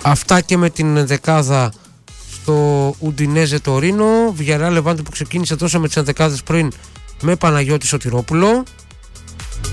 Αυτά και με την δεκάδα στο Ουντινέζε Τωρίνο. Villarreal Levante που ξεκίνησε τόσο με τις ενδεκάδες πριν με Παναγιώτη Σωτηρόπουλο.